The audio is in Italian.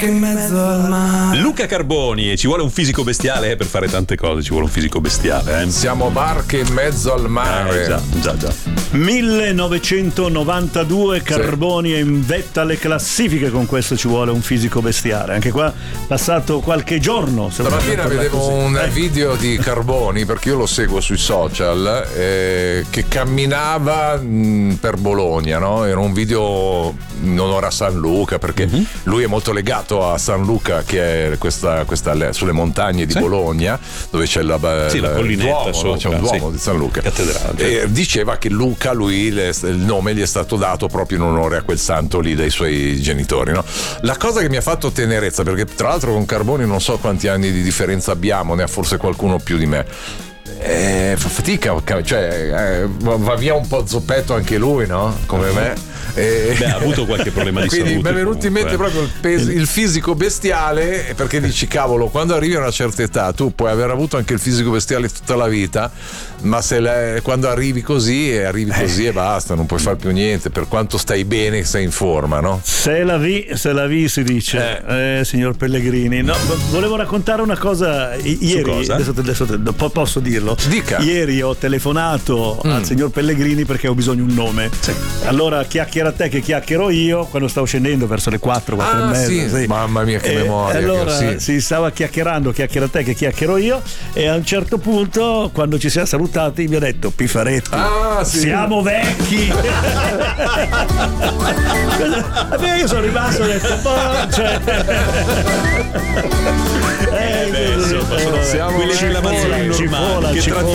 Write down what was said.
In mezzo al mare. Luca Carboni, e ci vuole un fisico bestiale per fare tante cose, ci vuole un fisico bestiale. Siamo barche in mezzo al mare. Già. 1992, Carboni è in vetta alle classifiche, con questo ci vuole un fisico bestiale. Anche qua passato qualche giorno. Stamattina vedevo un video di Carboni, perché io lo seguo sui social, che camminava per Bologna, no? Era un video in onore a San Luca, perché lui è molto legato a San Luca, che è questa sulle montagne di Bologna, dove c'è la collinetta Duomo, sopra, c'è un Duomo di San Luca, cattedrale. E diceva che Luca, il nome gli è stato dato proprio in onore a quel santo lì dai suoi genitori, no? La cosa che mi ha fatto tenerezza, perché tra l'altro con Carboni non so quanti anni di differenza abbiamo, ne ha forse qualcuno più di me, fa fatica, cioè va via un po' zoppetto anche lui, no? Come me. Ha avuto qualche problema di quindi salute. Mi è venuto in mente proprio il fisico bestiale, perché dici cavolo, quando arrivi a una certa età tu puoi aver avuto anche il fisico bestiale tutta la vita, ma quando arrivi così e basta, non puoi fare più niente, per quanto stai bene, stai in forma, no? Se la vi si dice, signor Pellegrini. No, volevo raccontare una cosa. Ieri, cosa? Adesso posso dirlo. Dica. Ieri ho telefonato al signor Pellegrini perché ho bisogno di un nome. Allora chiacchiera te che chiacchiero io, quando stavo scendendo verso le 4 e mezza. Sì. Mamma mia, che memoria. Allora si stava chiacchierando, chiacchiera te che chiacchiero io, e a un certo punto, quando ci siamo salutati, mi ha detto: Pifaretti, siamo vecchi. Io sono rimasto, ho detto Siamo quelle reclamazioni normali che